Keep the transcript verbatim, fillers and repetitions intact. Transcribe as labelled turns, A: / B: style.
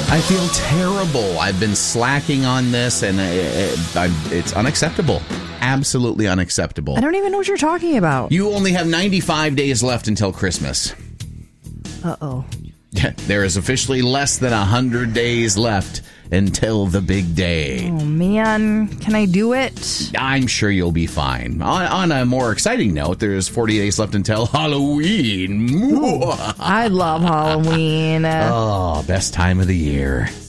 A: I feel terrible. I've been slacking on this, and it, it, it's unacceptable. Absolutely unacceptable.
B: I don't even know what you're talking about.
A: You only have ninety-five days left until Christmas.
B: Uh-oh.
A: There is officially less than one hundred days left until the big day.
B: Oh, man. Can I do it?
A: I'm sure you'll be fine. On, on a more exciting note, there's forty days left until Halloween.
B: Ooh, I love Halloween.
A: Oh, best time of the year.